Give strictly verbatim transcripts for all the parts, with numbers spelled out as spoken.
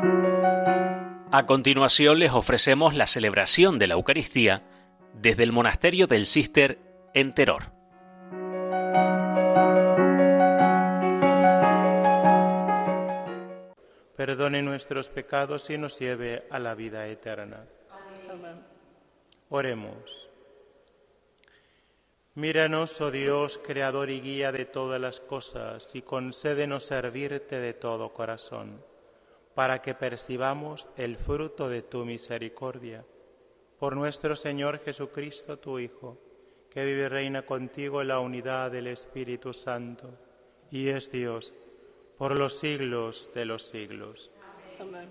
A continuación les ofrecemos la celebración de la Eucaristía desde el monasterio del Císter en Teror. Perdone nuestros pecados y nos lleve a la vida eterna. Amén. Oremos. Míranos, oh Dios, creador y guía de todas las cosas, y concédenos servirte de todo corazón, para que percibamos el fruto de tu misericordia. Por nuestro Señor Jesucristo, tu Hijo, que vive y reina contigo en la unidad del Espíritu Santo, y es Dios, por los siglos de los siglos. Amén.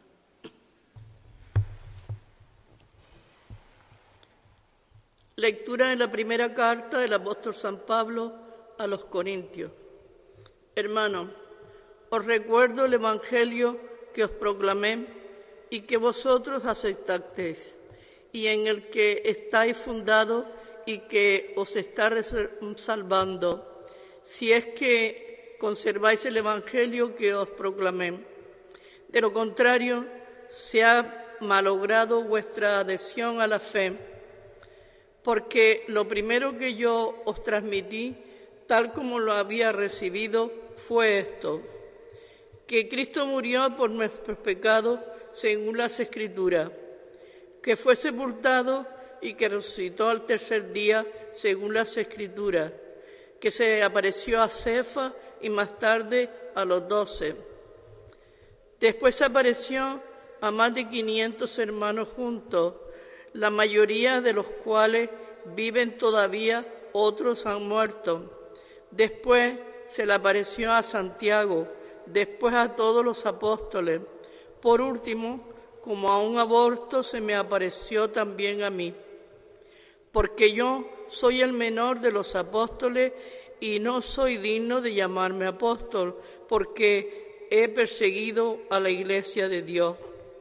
Lectura de la primera carta del apóstol San Pablo a los Corintios. Hermanos, os recuerdo el Evangelio que os proclamé y que vosotros aceptasteis, y en el que estáis fundados y que os está salvando, si es que conserváis el Evangelio que os proclamé. De lo contrario, se ha malogrado vuestra adhesión a la fe, porque lo primero que yo os transmití, tal como lo había recibido, fue esto: que Cristo murió por nuestros pecados según las Escrituras, que fue sepultado y que resucitó al tercer día según las Escrituras, que se apareció a Cefas y más tarde a los doce. Después se apareció a más de quinientos hermanos juntos, la mayoría de los cuales viven todavía, otros han muerto. Después se le apareció a Santiago, después a todos los apóstoles. Por último, como a un aborto, se me apareció también a mí, porque yo soy el menor de los apóstoles y no soy digno de llamarme apóstol, porque he perseguido a la iglesia de Dios.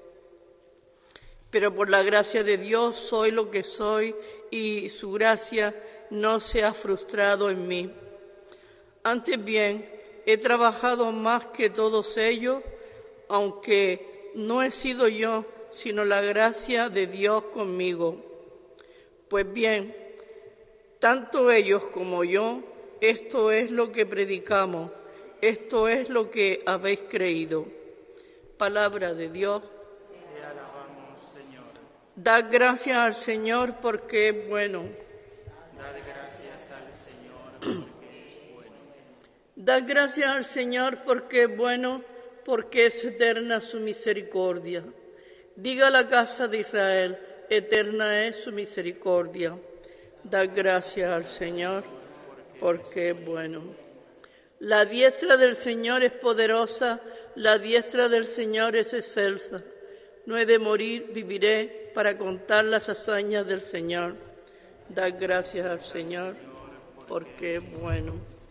Pero por la gracia de Dios soy lo que soy, y su gracia no se ha frustrado en mí. Antes bien, he trabajado más que todos ellos, aunque no he sido yo, sino la gracia de Dios conmigo. Pues bien, tanto ellos como yo, esto es lo que predicamos, esto es lo que habéis creído. Palabra de Dios. Te alabamos, Señor. Dad gracias al Señor porque es bueno. Dad gracias al Señor porque es bueno. Dad gracias al Señor porque es bueno, porque es eterna su misericordia. Diga la casa de Israel, eterna es su misericordia. Dad gracias al Señor porque es bueno. La diestra del Señor es poderosa, la diestra del Señor es excelsa. No he de morir, viviré para contar las hazañas del Señor. Dad gracias al Señor porque es bueno.